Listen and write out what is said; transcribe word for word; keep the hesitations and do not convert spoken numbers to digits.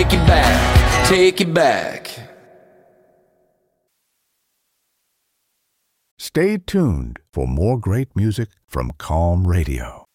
Take it back, take it back. Stay tuned for more great music from Calm Radio.